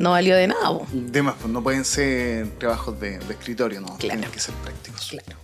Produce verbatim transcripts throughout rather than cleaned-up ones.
no valió de nada. Po. Demás, pues no pueden ser trabajos de, de escritorio, ¿no? Claro. Tienen que ser prácticos. Claro.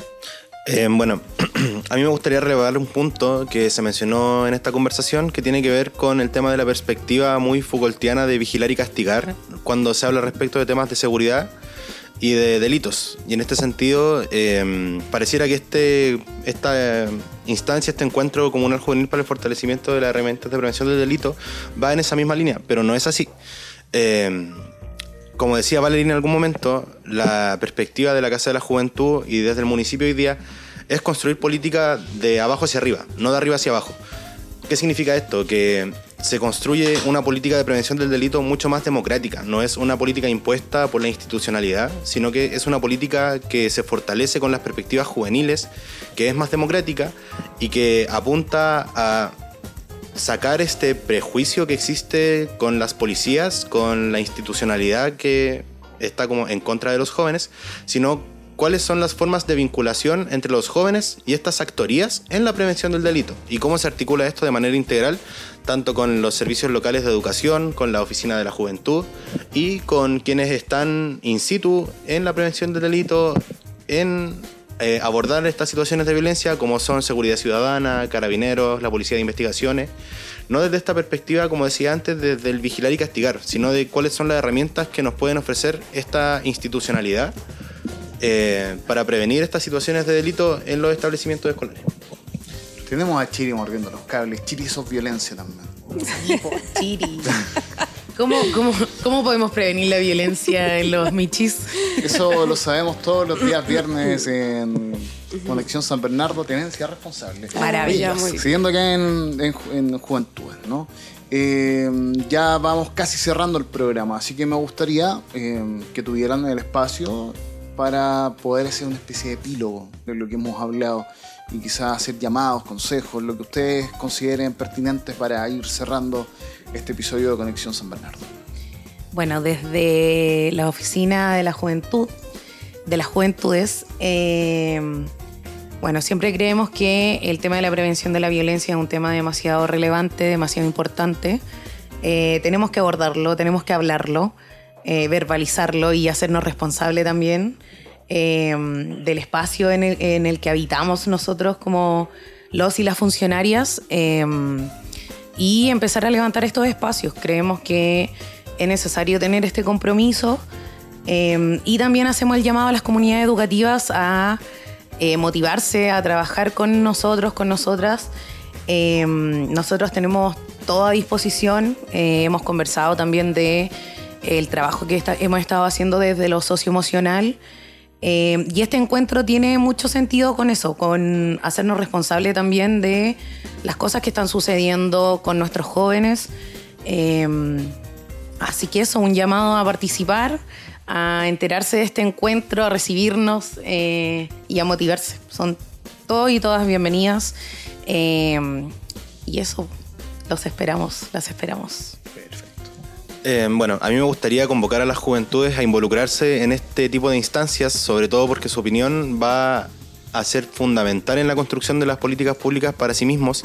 Eh, bueno, a mí me gustaría relevar un punto que se mencionó en esta conversación que tiene que ver con el tema de la perspectiva muy Foucaultiana de vigilar y castigar cuando se habla respecto de temas de seguridad y de delitos. Y en este sentido, eh, pareciera que este, esta instancia, este encuentro comunal juvenil para el fortalecimiento de las herramientas de prevención del delito va en esa misma línea, pero no es así. Eh, Como decía Valeria en algún momento, la perspectiva de la Casa de la Juventud y desde el municipio hoy día es construir política de abajo hacia arriba, no de arriba hacia abajo. ¿Qué significa esto? Que se construye una política de prevención del delito mucho más democrática. No es una política impuesta por la institucionalidad, sino que es una política que se fortalece con las perspectivas juveniles, que es más democrática y que apunta a sacar este prejuicio que existe con las policías, con la institucionalidad que está como en contra de los jóvenes, sino cuáles son las formas de vinculación entre los jóvenes y estas actorías en la prevención del delito y cómo se articula esto de manera integral, tanto con los servicios locales de educación, con la oficina de la juventud y con quienes están in situ en la prevención del delito, en Eh, abordar estas situaciones de violencia como son seguridad ciudadana, carabineros, la policía de investigaciones, no desde esta perspectiva, como decía antes, desde el vigilar y castigar, sino de cuáles son las herramientas que nos pueden ofrecer esta institucionalidad eh, para prevenir estas situaciones de delito en los establecimientos escolares. Tenemos a Chiri mordiendo los cables. Chiri, eso es violencia también. Sí, po, Chiri. ¿Cómo, cómo, ¿Cómo podemos prevenir la violencia en los michis? Eso lo sabemos todos los días viernes en Conexión San Bernardo, Tenencia Responsable. Maravilloso. Siguiendo acá en, en, en Juventudes, ¿no? Eh, ya vamos casi cerrando el programa, así que me gustaría eh, que tuvieran el espacio para poder hacer una especie de epílogo de lo que hemos hablado y quizás hacer llamados, consejos, lo que ustedes consideren pertinentes para ir cerrando este episodio de Conexión San Bernardo. Bueno, desde la Oficina de la Juventud, de las Juventudes, eh, bueno, siempre creemos que el tema de la prevención de la violencia es un tema demasiado relevante, demasiado importante. Eh, tenemos que abordarlo, tenemos que hablarlo, eh, verbalizarlo y hacernos responsable también eh, del espacio en el, en el que habitamos nosotros como los y las funcionarias. Eh, y empezar a levantar estos espacios. Creemos que es necesario tener este compromiso eh, y también hacemos el llamado a las comunidades educativas a eh, motivarse, a trabajar con nosotros, con nosotras. Eh, nosotros tenemos toda disposición, eh, hemos conversado también de el trabajo que está, hemos estado haciendo desde lo socioemocional. Eh, y este encuentro tiene mucho sentido con eso, con hacernos responsables también de las cosas que están sucediendo con nuestros jóvenes. Eh, así que eso, un llamado a participar, a enterarse de este encuentro, a recibirnos eh, y a motivarse. Son todos y todas bienvenidas. Eh, y eso, los esperamos, las esperamos. Eh, bueno, a mí me gustaría convocar a las juventudes a involucrarse en este tipo de instancias, sobre todo porque su opinión va a ser fundamental en la construcción de las políticas públicas para sí mismos.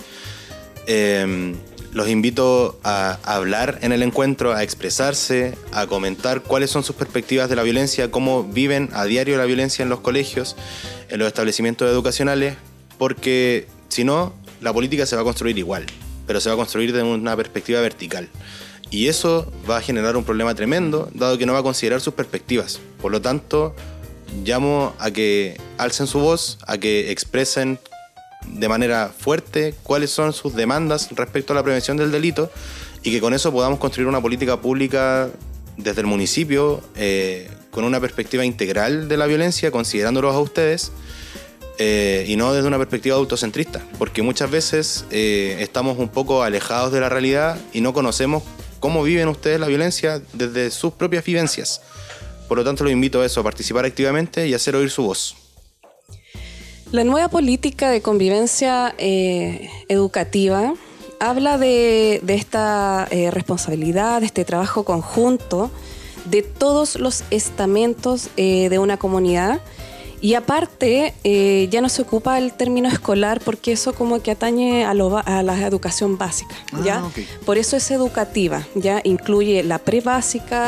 Eh, los invito a, a hablar en el encuentro, a expresarse, a comentar cuáles son sus perspectivas de la violencia, cómo viven a diario la violencia en los colegios, en los establecimientos educacionales, porque si no, la política se va a construir igual, pero se va a construir desde una perspectiva vertical. Y eso va a generar un problema tremendo, dado que no va a considerar sus perspectivas. Por lo tanto, llamo a que alcen su voz, a que expresen de manera fuerte cuáles son sus demandas respecto a la prevención del delito y que con eso podamos construir una política pública desde el municipio eh, con una perspectiva integral de la violencia, considerándolos a ustedes, eh, y no desde una perspectiva autocentrista, porque muchas veces eh, estamos un poco alejados de la realidad y no conocemos cómo viven ustedes la violencia desde sus propias vivencias. Por lo tanto, los invito a eso, a participar activamente y a hacer oír su voz. La nueva política de convivencia eh, educativa habla de, de esta eh, responsabilidad, de este trabajo conjunto de todos los estamentos eh, de una comunidad. Y aparte, eh, ya no se ocupa el término escolar porque eso como que atañe a, lo, a la educación básica, ¿ya? Ah, okay. Por eso es educativa, ¿ya? Incluye la prebásica,